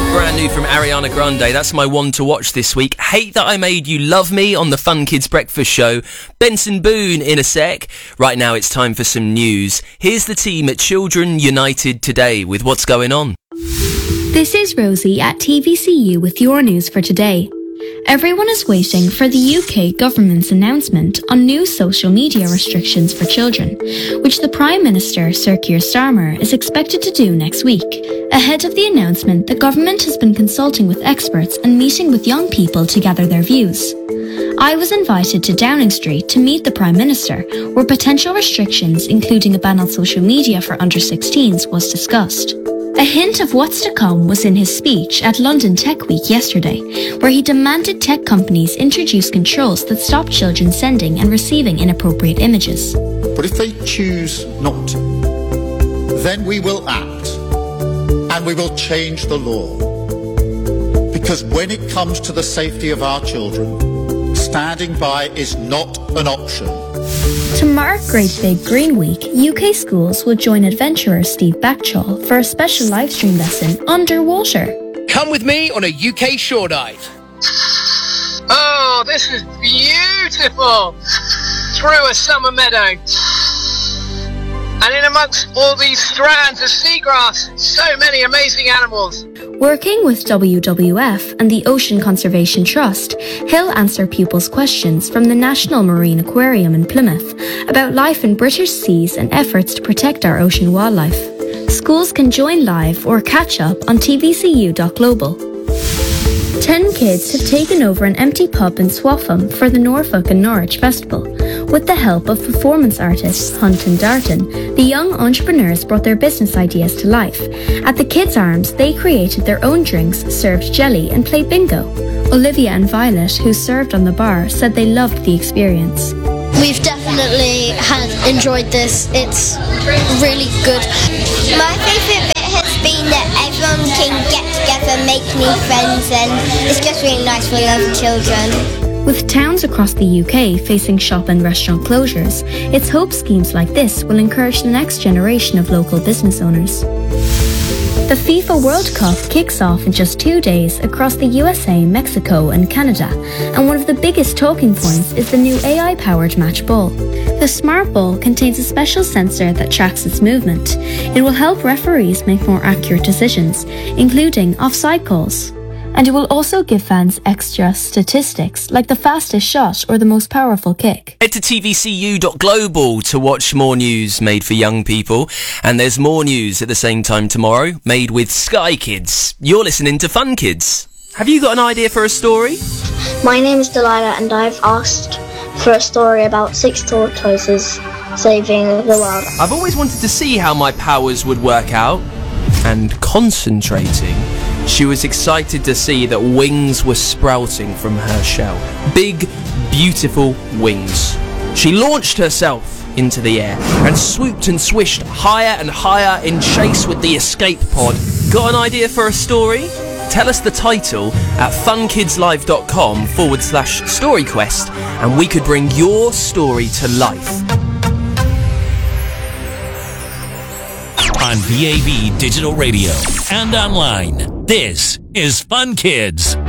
Brand new from Ariana Grande. That's my one to watch this week. Hate That I Made You Love Me on the Fun Kids Breakfast Show. Benson Boone in a sec. Right now it's time for some news. Here's the team at Children United today with what's going on. This is Rosie at TVCU with your news for today. Everyone is waiting for the UK government's announcement on new social media restrictions for children, which the Prime Minister, Sir Keir Starmer, is expected to do next week. Ahead of the announcement, the government has been consulting with experts and meeting with young people to gather their views. I was invited to Downing Street to meet the Prime Minister, where potential restrictions, including a ban on social media for under-16s, was discussed. A hint of what's to come was in his speech at London Tech Week yesterday, where he demanded tech companies introduce controls that stop children sending and receiving inappropriate images. But if they choose not to, then we will act and we will change the law. Because when it comes to the safety of our children, standing by is not an option. To mark Great Big Green Week, UK schools will join adventurer Steve Backchall for a special livestream lesson underwater. Come with me on a UK shore dive. Oh, this is beautiful! Through a summer meadow. And in amongst all these strands of seagrass, so many amazing animals. Working with WWF and the Ocean Conservation Trust, he'll answer pupils' questions from the National Marine Aquarium in Plymouth about life in British seas and efforts to protect our ocean wildlife. Schools can join live or catch up on tvcu.global. 10 kids have taken over an empty pub in Swaffham for the Norfolk and Norwich Festival. With the help of performance artists Hunt and Darton, the young entrepreneurs brought their business ideas to life. At the Kids' Arms, they created their own drinks, served jelly and played bingo. Olivia and Violet, who served on the bar, said they loved the experience. We've definitely enjoyed this. It's really good. My favourite bit has been that everyone can get together, make new friends, and it's just really nice for young children. With towns across the UK facing shop and restaurant closures, it's hope schemes like this will encourage the next generation of local business owners. The FIFA World Cup kicks off in just 2 days across the USA, Mexico and Canada, and one of the biggest talking points is the new AI-powered match ball. The smart ball contains a special sensor that tracks its movement. It will help referees make more accurate decisions, including offside calls. And it will also give fans extra statistics, like the fastest shot or the most powerful kick. Head to tvcu.global to watch more news made for young people. And there's more news at the same time tomorrow, made with Sky Kids. You're listening to Fun Kids. Have you got an idea for a story? My name is Delilah and I've asked for a story about 6 tortoises saving the world. I've always wanted to see how my powers would work out. And concentrating, she was excited to see that wings were sprouting from her shell. Big, beautiful wings. She launched herself into the air and swooped and swished higher and higher in chase with the escape pod. Got an idea for a story? Tell us the title at funkidslive.com/storyquest and we could bring your story to life. On DAB Digital Radio and online, this is Fun Kids.